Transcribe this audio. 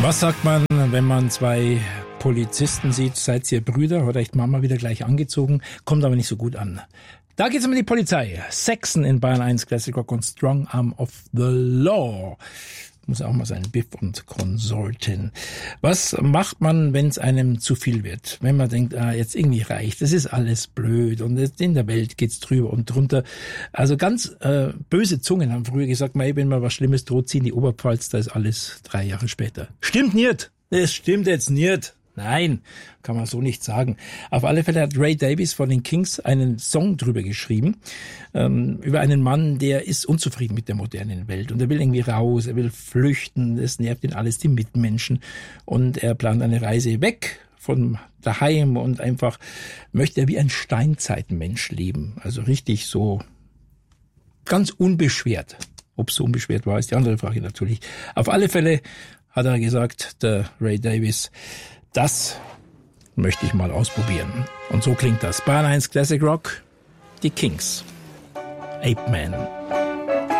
Was sagt man, wenn man zwei Polizisten sieht? Seid ihr Brüder? Oder echt Mama wieder gleich angezogen? Kommt aber nicht so gut an. Da geht's um die Polizei. Saxon in Bayern 1 Classic Rock und Strong Arm of the Law. Muss auch mal sein, Biff und Konsorten. Was macht man, wenn es einem zu viel wird? Wenn man denkt, jetzt irgendwie reicht, das ist alles blöd und in der Welt geht's drüber und drunter. Also ganz böse Zungen haben früher gesagt, wenn mal was Schlimmes droht, ziehen die Oberpfalz, da ist alles 3 Jahre später. Stimmt nicht! Es stimmt jetzt nicht! Nein, kann man so nicht sagen. Auf alle Fälle hat Ray Davies von den Kings einen Song drüber geschrieben, über einen Mann, der ist unzufrieden mit der modernen Welt und er will irgendwie raus, er will flüchten, es nervt ihn alles, die Mitmenschen, und er plant eine Reise weg von daheim und einfach möchte er wie ein Steinzeitmensch leben, also richtig so ganz unbeschwert. Ob es so unbeschwert war, ist die andere Frage natürlich. Auf alle Fälle hat er gesagt, der Ray Davies, das möchte ich mal ausprobieren. Und so klingt das. Bayern 1 Classic Rock, die Kings. Ape Man.